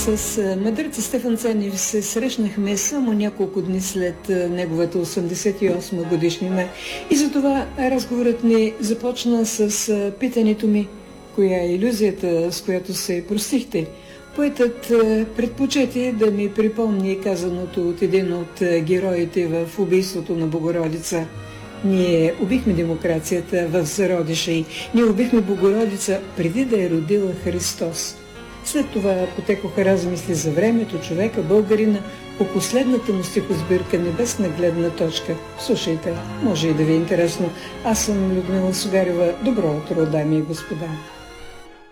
С мъдрец Стефан Цанев се срещнахме само няколко дни след неговата 88 годишнина и затова разговорът ни започна с питането ми: коя е илюзията, с която се простихте? Поетът предпочете да ми припомни казаното от един от героите в убийството на Богородица. Ние убихме демокрацията в зародиша й. Ние убихме Богородица преди да е родила Христос. След това потекоха размисли за времето, човека, българина, по последната му стихосбирка "Небесна гледна точка". Слушайте, може и да ви е интересно. Аз съм Людмила Сугарева. Добро утро, дами и господа.